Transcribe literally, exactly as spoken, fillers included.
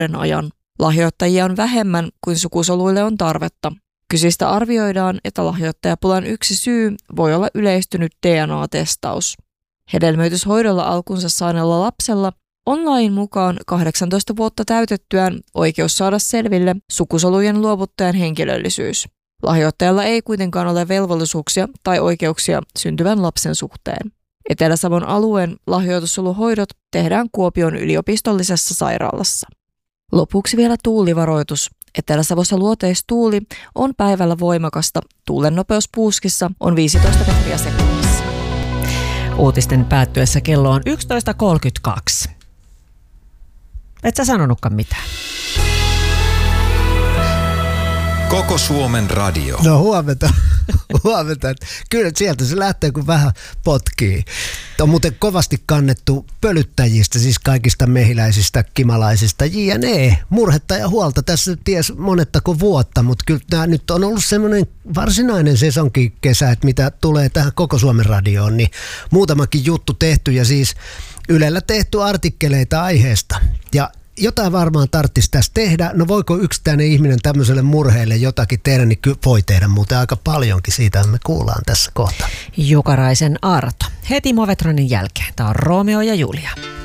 vuoden ajan. Lahjoittajia on vähemmän kuin sukusoluille on tarvetta. Kyseistä arvioidaan, että lahjoittajapulan yksi syy voi olla yleistynyt D N A-testaus. Hedelmöityshoidolla alkunsa saaneella lapsella on lain mukaan kahdeksantoista vuotta täytettyään oikeus saada selville sukusolujen luovuttajan henkilöllisyys. Lahjoittajalla ei kuitenkaan ole velvollisuuksia tai oikeuksia syntyvän lapsen suhteen. Etelä-Savon alueen lahjoitussoluhoidot tehdään Kuopion yliopistollisessa sairaalassa. Lopuksi vielä tuulivaroitus. Etelä-Savossa luoteistuuli on päivällä voimakasta. Tuulen nopeus puuskissa on viisitoista metriä sekunnissa. Uutisten päättyessä kello on yksitoista kolmekymmentäkaksi. Et sä sanonutkaan mitään. Koko Suomen radio. No huomenta. huomenta. Kyllä sieltä se lähtee, kun vähän potkii. On muuten kovasti kannettu pölyttäjistä, siis kaikista mehiläisistä, kimalaisista, jne. Murhetta ja huolta tässä ties monettako vuotta, mutta kyllä tämä nyt on ollut semmoinen varsinainen sesonkin kesä, että mitä tulee tähän Koko Suomen radioon, niin muutamakin juttu tehty ja siis Ylellä tehty artikkeleita aiheesta. Ja jotain varmaan tarvitsisi tässä tehdä. No voiko yksittäinen ihminen tämmöiselle murheelle jotakin tehdä, niin voi tehdä muuten aika paljonkin. Siitä me kuullaan tässä kohta. Jukaraisen Arto. Heti Movetronin jälkeen. Tämä on Romeo ja Julia.